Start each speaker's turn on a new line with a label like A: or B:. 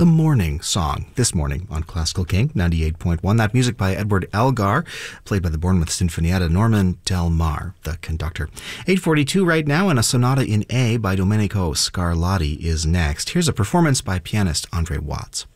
A: The Morning Song, this morning on Classical King 98.1. That music by Edward Elgar, played by the Bournemouth Sinfonietta. Norman Del Mar, the conductor. 8:42 right now, and a sonata in A by Domenico Scarlatti is next. Here's a performance by pianist Andre Watts.